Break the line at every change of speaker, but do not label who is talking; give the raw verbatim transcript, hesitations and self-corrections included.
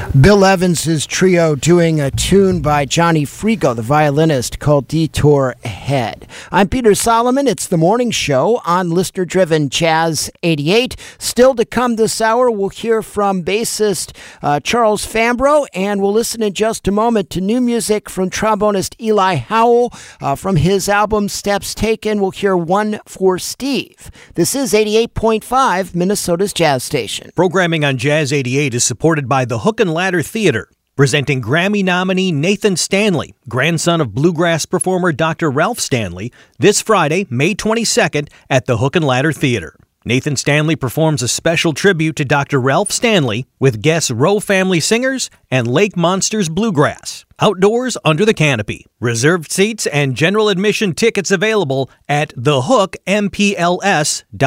Bill Evans' trio doing a tune by Johnny Frigo, the violinist, called Detour Ahead. I'm Peter Solomon. It's the morning show on listener-driven Jazz eighty-eight. Still to come this hour, we'll hear from bassist uh, Charles Fambro, and we'll listen in just a moment to new music from trombonist Eli Howell. Uh, from his album Steps Taken, we'll hear One for Steve. This is eighty-eight point five, Minnesota's Jazz Station.
Programming on Jazz eighty-eight is supported by the Hook and Ladder Theater, presenting Grammy nominee Nathan Stanley, grandson of bluegrass performer Doctor Ralph Stanley, this Friday, May twenty-second, at the Hook and Ladder Theater. Nathan Stanley performs a special tribute to Doctor Ralph Stanley with guests Rowe Family Singers and Lake Monsters Bluegrass. Outdoors under the canopy. Reserved seats and general admission tickets available at the hook m p l s dot com.